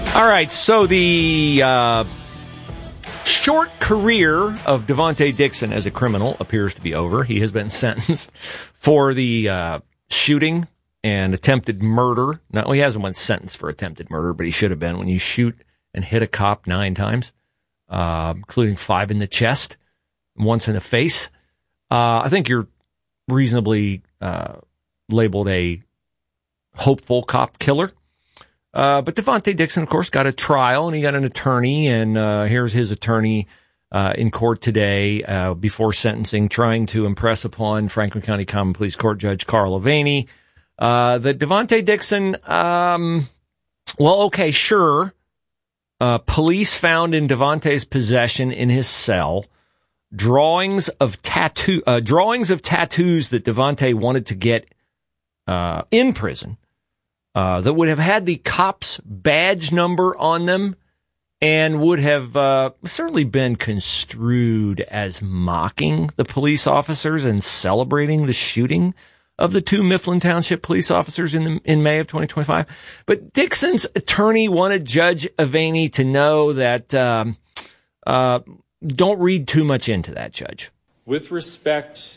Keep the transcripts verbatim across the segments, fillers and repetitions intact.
All right, so the uh, short career of Devontae Dixon as a criminal appears to be over. He has been sentenced for the uh, shooting and attempted murder. No, well, he hasn't been sentenced for attempted murder, but he should have been when you shoot and hit a cop nine times, uh, including five in the chest, once in the face. Uh, I think you're reasonably uh, labeled a hopeful cop killer. Uh, but Devontae Dixon, of course, got a trial, and he got an attorney, and uh, here's his attorney uh, in court today uh, before sentencing, trying to impress upon Franklin County Common Pleas Court Judge Carl Avaney uh, that Devontae Dixon, um, well, okay, sure, uh, police found in Devontae's possession in his cell drawings of tattoo, uh, drawings of tattoos that Devontae wanted to get uh, in prison. Uh, that would have had the cop's badge number on them and would have uh, certainly been construed as mocking the police officers and celebrating the shooting of the two Mifflin Township police officers in the, in May of twenty twenty-five. But Dixon's attorney wanted Judge Avaney to know that um, uh, don't read too much into that, Judge. With respect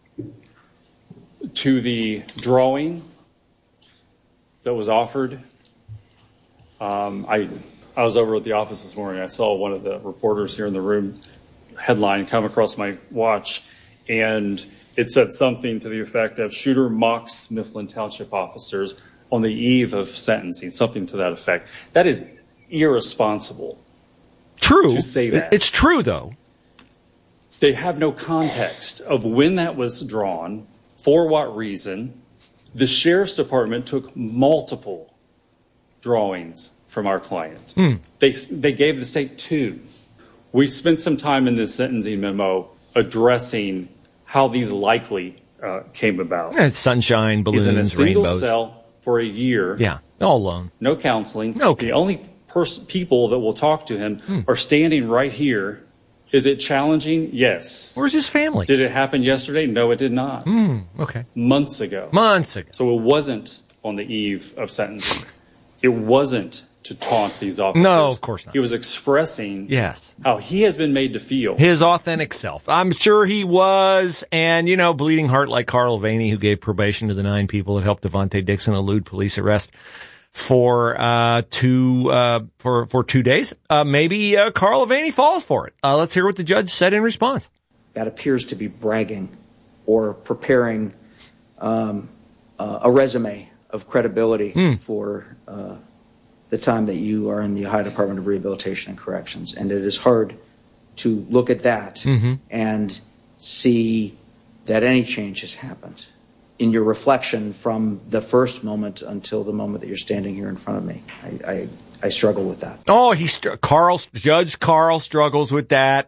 to the drawing that was offered, um, I I was over at the office this morning. I saw one of the reporters here in the room headline come across my watch, and it said something to the effect of "Shooter mocks Mifflin Township officers on the eve of sentencing," something to that effect. That is irresponsible. True. To say that. It's true, though. They have no context of when that was drawn, for what reason. The sheriff's department took multiple drawings from our client. Mm. They they gave the state two. We spent some time in this sentencing memo addressing how these likely uh, came about. Yeah, it's sunshine, balloons, rainbows. He's in a single rainbows. cell for a year. Yeah, all alone. No counseling. No. The only pers- people that will talk to him mm. are standing right here. Is it challenging? Yes. Where's his family? Did it happen yesterday? No, it did not. Mm, okay. Months ago. Months ago. So it wasn't on the eve of sentencing. It wasn't to taunt these officers. No, of course not. He was expressing yes. how he has been made to feel. His authentic self. I'm sure he was. And, you know, bleeding heart like Carl Avaney, who gave probation to the nine people that helped Devontae Dixon elude police arrest for uh two uh for for two days. Uh maybe uh, Carl Avaney falls for it. Uh let's hear what the judge said in response. That appears to be bragging or preparing um uh, a resume of credibility mm. for uh the time that you are in the Ohio Department of Rehabilitation and Corrections. And it is hard to look at that mm-hmm. and see that any change has happened in your reflection from the first moment until the moment that you're standing here in front of me. I, I, I struggle with that. Oh, he str- Carl, Judge Carl struggles with that.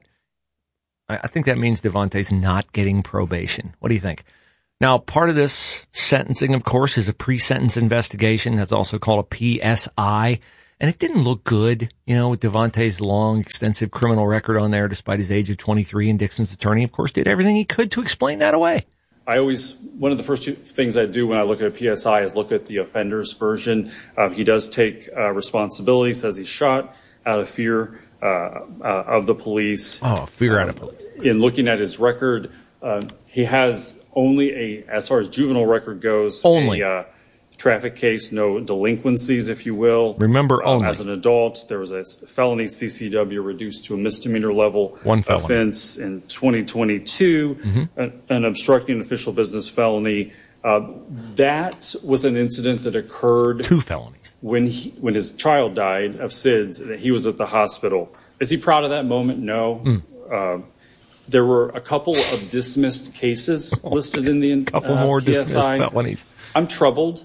I, I think that means Devontae's not getting probation. What do you think? Now, part of this sentencing, of course, is a pre-sentence investigation. That's also called a P S I. And it didn't look good, you know, with Devontae's long, extensive criminal record on there, despite his age of twenty-three. And Dixon's attorney, of course, did everything he could to explain that away. I always, one of the first two things I do when I look at a P S I is look at the offender's version. Uh, he does take uh, responsibility, says he shot out of fear uh, uh, of the police. Oh, fear out of police. In looking at his record, uh, he has only a, as far as juvenile record goes, only. a uh, traffic case, no delinquencies, if you will. Remember, only. Uh, as an adult, there was a felony C C W reduced to a misdemeanor level One felony. offense in twenty twenty-two, mm-hmm. an, an obstructing official business felony. Uh, that was an incident that occurred. Two felonies. When he, when his child died of S I D S, that he was at the hospital. Is he proud of that moment? No. Mm. Uh, there were a couple of dismissed cases listed in the uh, couple more P S I. Dismissed felonies. I'm troubled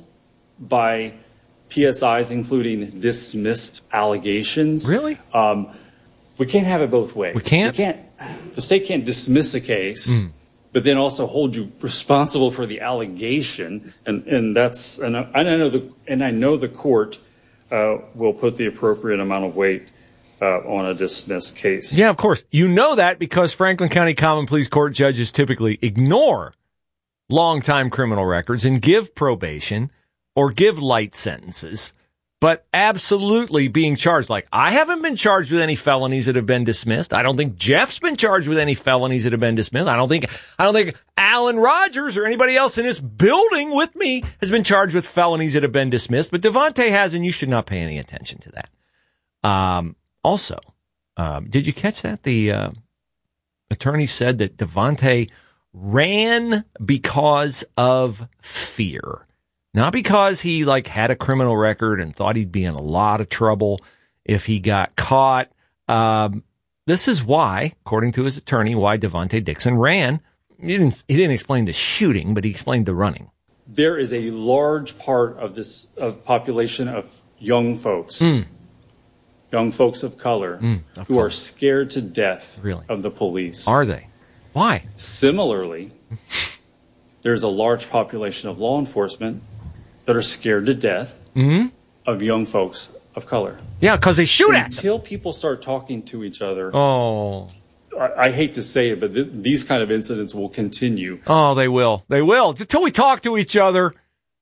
by P S Is including dismissed allegations. Really? Um, we can't have it both ways. We can't? We can't. The state can't dismiss a case, mm. but then also hold you responsible for the allegation, and and that's and I, and I know the and I know the court uh, will put the appropriate amount of weight uh, on a dismissed case. Yeah, of course. You know that because Franklin County Common Pleas Court judges typically ignore long-time criminal records and give probation or give light sentences but absolutely being charged. Like, I haven't been charged with any felonies that have been dismissed. I don't think Jeff's been charged with any felonies that have been dismissed. I don't think, I don't think Alan Rogers or anybody else in this building with me has been charged with felonies that have been dismissed, but Devontae has, and you should not pay any attention to that. Um, also, um, did you catch that? The, uh, attorney said that Devontae ran because of fear. Not because he like had a criminal record and thought he'd be in a lot of trouble if he got caught. Um, this is why, according to his attorney, why Devontae Dixon ran. He didn't, he didn't explain the shooting, but he explained the running. There is a large part of this of population of young folks, mm. young folks of color, mm, of who color. are scared to death really? of the police. Are they? Why? Similarly, there's a large population of law enforcement that are scared to death mm-hmm. of young folks of color. Yeah, because they shoot at them. Until people start talking to each other. Oh. I, I hate to say it, but th- these kind of incidents will continue. Oh, they will. They will. Until we talk to each other.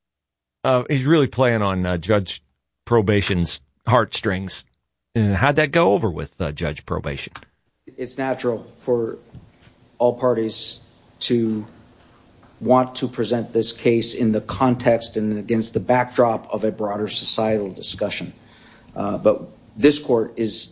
Uh, he's really playing on uh, Judge Probation's heartstrings. Uh, how'd that go over with uh, Judge Probation? It's natural for all parties to want to present this case in the context and against the backdrop of a broader societal discussion. Uh, but this court is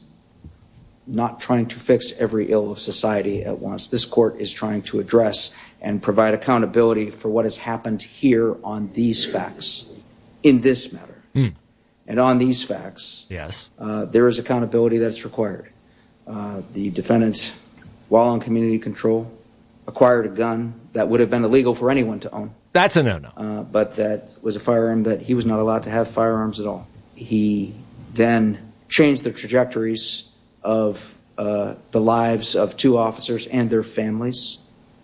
not trying to fix every ill of society at once. This court is trying to address and provide accountability for what has happened here on these facts, in this matter. Mm. And on these facts, yes, uh, there is accountability that's required. Uh, the defendant, while on community control, acquired a gun that would have been illegal for anyone to own. That's a no-no. Uh, but that was a firearm that he was not allowed to have firearms at all. He then changed the trajectories of uh, the lives of two officers and their families.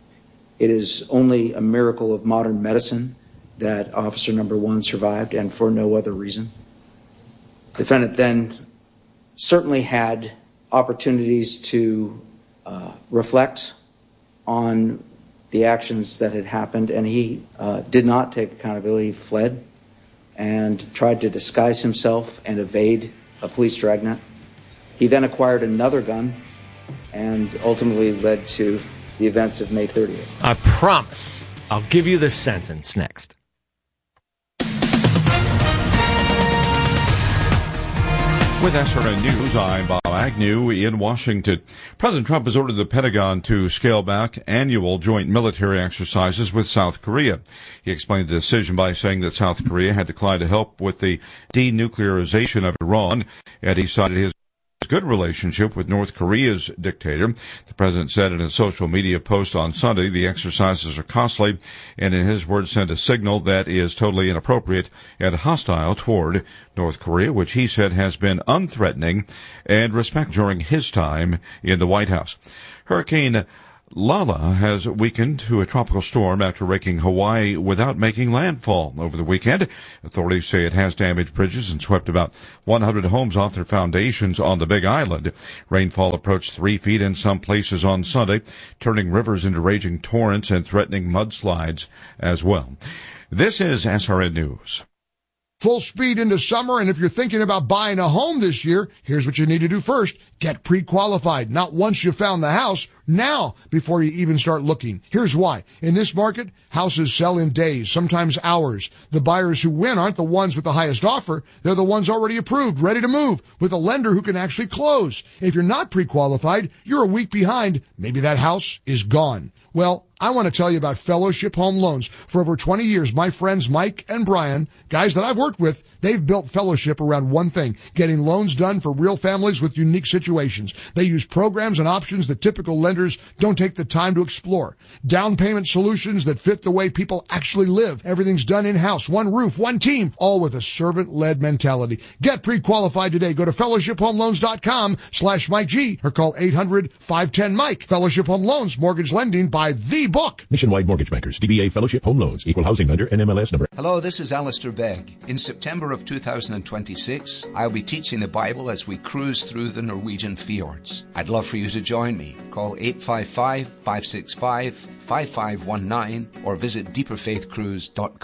It is only a miracle of modern medicine that officer number one survived, and for no other reason. The defendant then certainly had opportunities to uh, reflect on the actions that had happened, and he uh, did not take accountability. He fled and tried to disguise himself and evade a police dragnet. He then acquired another gun and ultimately led to the events of May thirtieth. I promise I'll give you this sentence next. With S R N News, I'm Bob Agnew in Washington. President Trump has ordered the Pentagon to scale back annual joint military exercises with South Korea. He explained the decision by saying that South Korea had declined to help with the denuclearization of Iran, and he cited his good relationship with North Korea's dictator. The president said in a social media post on Sunday the exercises are costly and, in his words, send a signal that is totally inappropriate and hostile toward North Korea, which he said has been unthreatening and respectful during his time in the White House. Hurricane Lala has weakened to a tropical storm after raking Hawaii without making landfall over the weekend. Authorities say it has damaged bridges and swept about one hundred homes off their foundations on the Big Island. Rainfall approached three feet in some places on Sunday, turning rivers into raging torrents and threatening mudslides as well. This is S R N News. Full speed into summer, and if you're thinking about buying a home this year, here's what you need to do first. Get pre-qualified. Not once you found the house, now, before you even start looking. Here's why. In this market, houses sell in days, sometimes hours. The buyers who win aren't the ones with the highest offer. They're the ones already approved, ready to move, with a lender who can actually close. If you're not pre-qualified, you're a week behind. Maybe that house is gone. Well, I want to tell you about Fellowship Home Loans. For over twenty years, my friends Mike and Brian, guys that I've worked with, they've built Fellowship around one thing, getting loans done for real families with unique situations. They use programs and options that typical lenders don't take the time to explore. Down payment solutions that fit the way people actually live. Everything's done in-house, one roof, one team, all with a servant-led mentality. Get pre-qualified today. Go to fellowship home loans dot com slash Mike G or call eight hundred, five one zero, Mike. Fellowship Home Loans, mortgage lending by the book. Nationwide Mortgage Bankers, D B A Fellowship Home Loans, Equal Housing Lender, and M L S number. Hello, this is Alistair Begg. In September of two thousand twenty-six, I'll be teaching the Bible as we cruise through the Norwegian fjords. I'd love for you to join me. Call eight five five, five six five, five five one nine or visit deeper faith cruise dot com.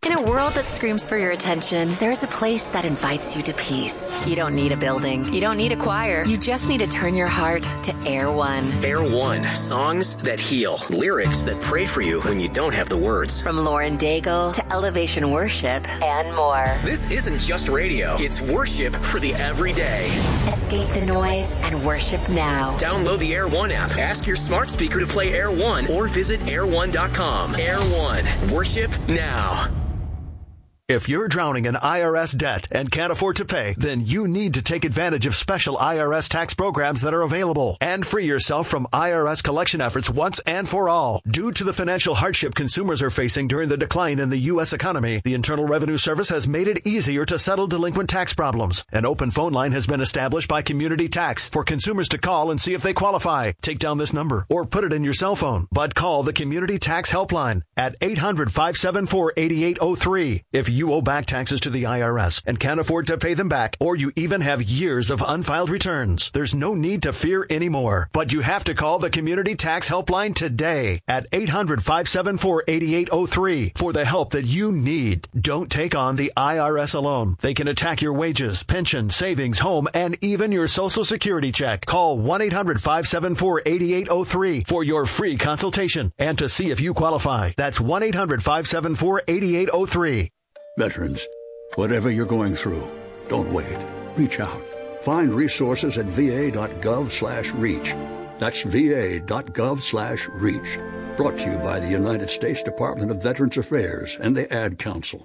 In a world that screams for your attention, there's a place that invites you to peace. You don't need a building. You don't need a choir. You just need to turn your heart to Air One. Air One. Songs that heal. Lyrics that pray for you when you don't have the words. From Lauren Daigle to Elevation Worship and more. This isn't just radio. It's worship for the everyday. Escape the noise and worship now. Download the Air One app. Ask your smart speaker to play Air One or visit air one dot com. Air One. Worship now. If you're drowning in I R S debt and can't afford to pay, then you need to take advantage of special I R S tax programs that are available and free yourself from I R S collection efforts once and for all. Due to the financial hardship consumers are facing during the decline in the U S economy, the Internal Revenue Service has made it easier to settle delinquent tax problems. An open phone line has been established by Community Tax for consumers to call and see if they qualify. Take down this number or put it in your cell phone, but call the Community Tax Helpline at eight hundred, five seven four, eight eight zero three. If you you owe back taxes to the I R S and can't afford to pay them back, or you even have years of unfiled returns, there's no need to fear anymore. But you have to call the Community Tax Helpline today at eight hundred, five seven four, eight eight zero three for the help that you need. Don't take on the I R S alone. They can attack your wages, pension, savings, home, and even your Social Security check. Call one eight hundred, five seven four, eight eight zero three for your free consultation and to see if you qualify. That's one eight hundred, five seven four, eight eight zero three. Veterans, whatever you're going through, don't wait. Reach out. Find resources at va.gov slash reach. That's va.gov slash reach. Brought to you by the United States Department of Veterans Affairs and the Ad Council.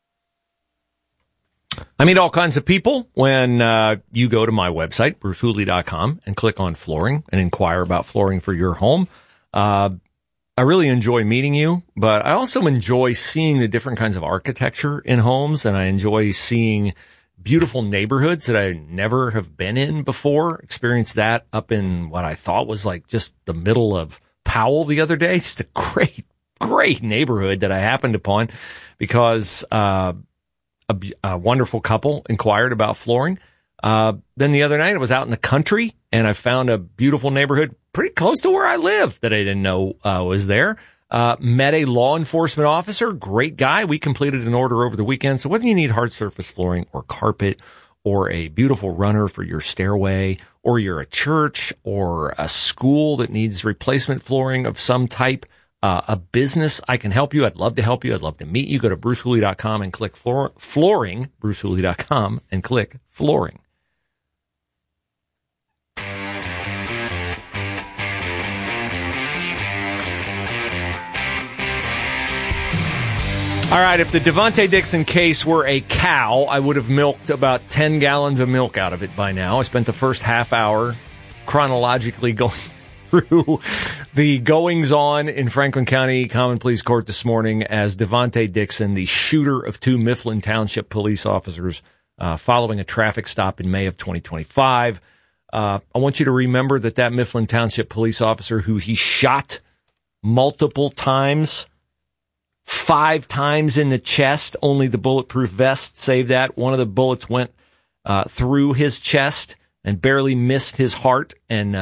I meet all kinds of people when uh, you go to my website, bruce hooley dot com, and click on flooring and inquire about flooring for your home. Uh, I really enjoy meeting you, but I also enjoy seeing the different kinds of architecture in homes, and I enjoy seeing beautiful neighborhoods that I never have been in before. Experienced that up in what I thought was like just the middle of Powell the other day. Just a great, great neighborhood that I happened upon because uh, a, a wonderful couple inquired about flooring. Uh, then the other night I was out in the country and I found a beautiful neighborhood pretty close to where I live that I didn't know uh, was there. Uh, met a law enforcement officer, great guy. We completed an order over the weekend. So whether you need hard surface flooring or carpet or a beautiful runner for your stairway, or you're a church or a school that needs replacement flooring of some type, uh, a business, I can help you. I'd love to help you. I'd love to meet you. Go to bruce hooley dot com and click floor, flooring, bruce hooley dot com and click flooring. All right, if the Devontae Dixon case were a cow, I would have milked about ten gallons of milk out of it by now. I spent the first half hour chronologically going through the goings-on in Franklin County Common Pleas Court this morning as Devontae Dixon, the shooter of two Mifflin Township police officers, uh, following a traffic stop in May of twenty twenty-five. Uh, I want you to remember that that Mifflin Township police officer who he shot multiple times, five times in the chest, only the bulletproof vest saved that. One of the bullets went uh, through his chest and barely missed his heart and uh,